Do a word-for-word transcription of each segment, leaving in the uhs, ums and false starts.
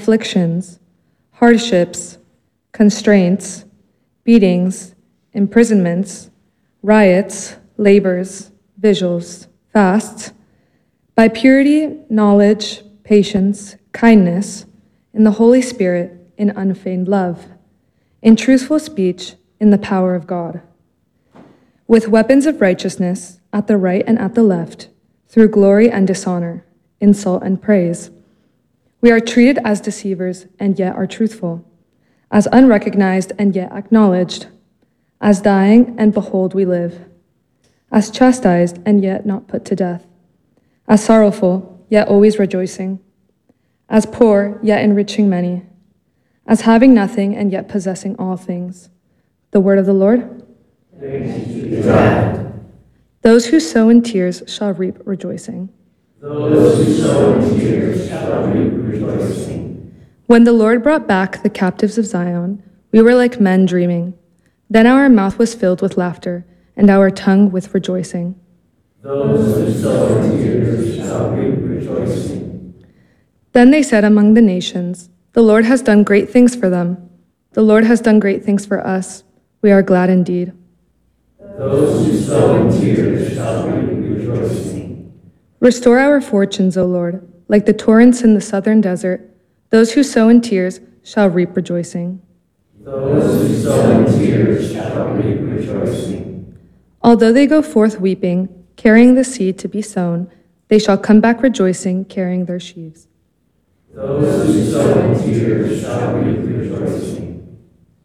afflictions, hardships, constraints, beatings, imprisonments, riots, labors, vigils, fasts, by purity, knowledge, patience, kindness, in the Holy Spirit, in unfeigned love, in truthful speech, in the power of God, with weapons of righteousness at the right and at the left, through glory and dishonor, insult and praise. We are treated as deceivers and yet are truthful, as unrecognized and yet acknowledged, as dying and behold we live, as chastised and yet not put to death, as sorrowful yet always rejoicing, as poor yet enriching many, as having nothing and yet possessing all things. The word of the Lord. Thanks be to God. Those who sow in tears shall reap rejoicing. Those who sow in tears shall reap rejoicing. When the Lord brought back the captives of Zion, we were like men dreaming. Then our mouth was filled with laughter, and our tongue with rejoicing. Those who sow in tears shall reap rejoicing. Then they said among the nations, the Lord has done great things for them. The Lord has done great things for us. We are glad indeed. Those who sow in tears shall reap rejoicing. Restore our fortunes, O Lord, like the torrents in the southern desert. Those who sow in tears shall reap rejoicing. Those who sow in tears shall reap rejoicing. Although they go forth weeping, carrying the seed to be sown, they shall come back rejoicing, carrying their sheaves. Those who sow in tears shall reap rejoicing.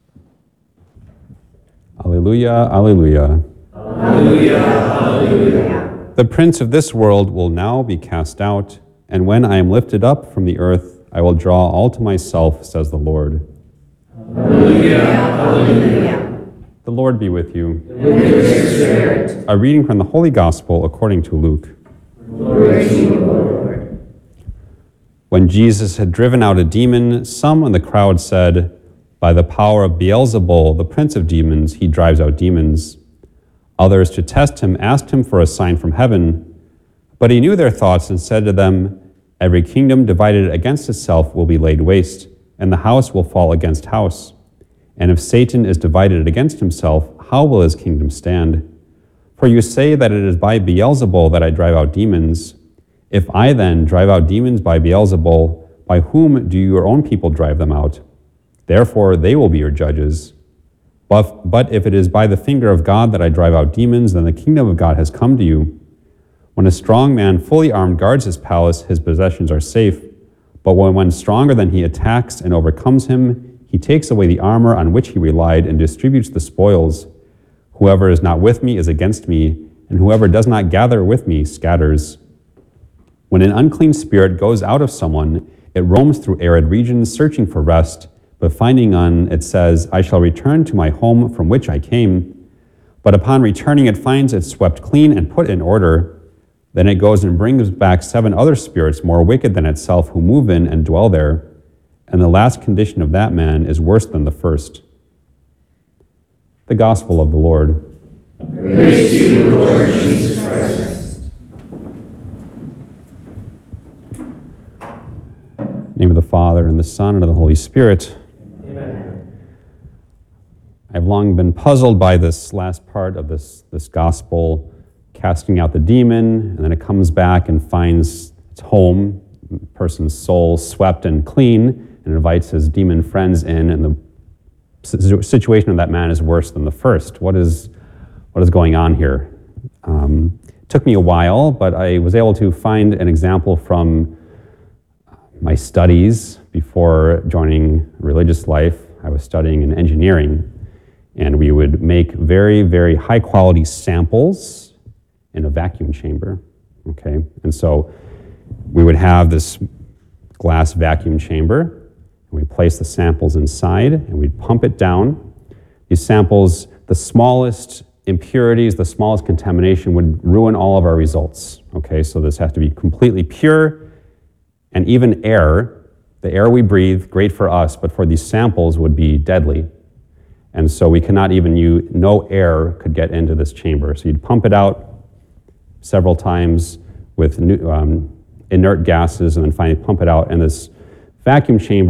Alleluia, alleluia. Alleluia, alleluia. The prince of this world will now be cast out, and when I am lifted up from the earth, I will draw all to myself, says the Lord. Alleluia, alleluia. The Lord be with you. With your spirit. A reading from the Holy Gospel according to Luke. Glory to you, Lord. When Jesus had driven out a demon, some in the crowd said, "By the power of Beelzebul, the prince of demons, he drives out demons." Others, to test him, asked him for a sign from heaven. But he knew their thoughts and said to them, "Every kingdom divided against itself will be laid waste, and the house will fall against house. And if Satan is divided against himself, how will his kingdom stand? For you say that it is by Beelzebul that I drive out demons. If I then drive out demons by Beelzebul, by whom do your own people drive them out? Therefore they will be your judges. But, but if it is by the finger of God that I drive out demons, then the kingdom of God has come to you. When a strong man fully armed guards his palace, his possessions are safe. But when one stronger than he attacks and overcomes him, he takes away the armor on which he relied and distributes the spoils. Whoever is not with me is against me, and whoever does not gather with me scatters. When an unclean spirit goes out of someone, it roams through arid regions searching for rest, but finding none, it says, "I shall return to my home from which I came." But upon returning, it finds it swept clean and put in order. Then it goes and brings back seven other spirits more wicked than itself, who move in and dwell there. And the last condition of that man is worse than the first. The Gospel of the Lord. Praise to you, Lord Jesus Christ. In the name of the Father, and the Son, and of the Holy Spirit. Amen. I've long been puzzled by this last part of this, this Gospel, casting out the demon, and then it comes back and finds its home, the person's soul swept and clean, and invites his demon friends in, and the situation of that man is worse than the first. What is, what is going on here? Um, it took me a while, but I was able to find an example from my studies before joining religious life. I was studying in engineering, and we would make very, very high-quality samples in a vacuum chamber, okay? And so we would have this glass vacuum chamber, and we'd place the samples inside, and we'd pump it down. These samples, the smallest impurities, the smallest contamination would ruin all of our results, okay? So this has to be completely pure, and even air, the air we breathe, great for us, but for these samples would be deadly. And so we cannot even use, no air could get into this chamber. So you'd pump it out several times with new, um, inert gases, and then finally pump it out. And this vacuum chamber